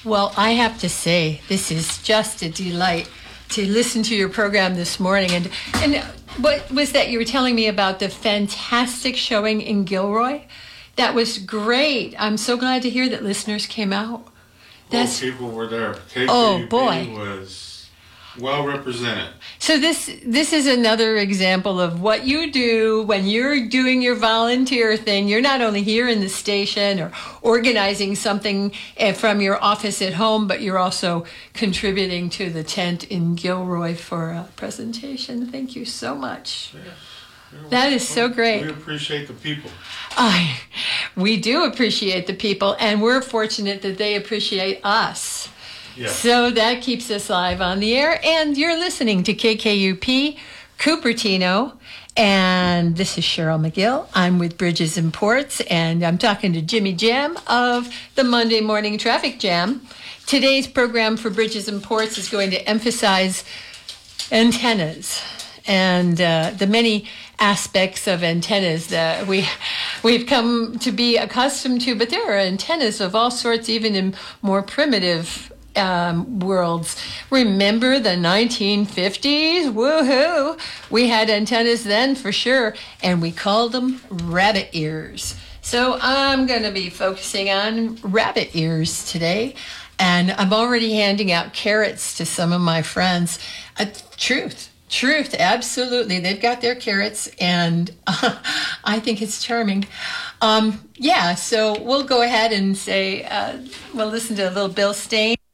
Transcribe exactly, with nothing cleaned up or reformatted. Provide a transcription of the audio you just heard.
Well, I have to say, this is just a delight to listen to your program this morning. And and what was that you were telling me about the fantastic showing in Gilroy? That was great. I'm so glad to hear that listeners came out. That's, well, people were there. K K U P oh, boy. was well represented. So this this is another example of what you do when you're doing your volunteer thing. You're not only here in the station or organizing something from your office at home, but you're also contributing to the tent in Gilroy for a presentation. Thank you so much. Yeah. That is so great. We appreciate the people. I, we do appreciate the people, and we're fortunate that they appreciate us. Yes. So that keeps us live on the air, and you're listening to K K U P, Cupertino, and this is Cheryl McGill. I'm with Bridges and Ports, and I'm talking to Jimmy Jam of the Monday Morning Traffic Jam. Today's program for Bridges and Ports is going to emphasize antennas and uh, the many aspects of antennas that we, we've come to be accustomed to, but there are antennas of all sorts, even in more primitive um, worlds. Remember the nineteen fifties? Woohoo! We had antennas then for sure, and we called them rabbit ears. So I'm going to be focusing on rabbit ears today, and I'm already handing out carrots to some of my friends. Uh, truth. Truth, absolutely. They've got their carrots, and uh, I think it's charming. Um, yeah, so we'll go ahead and say, uh, we'll listen to a little Bill Stain.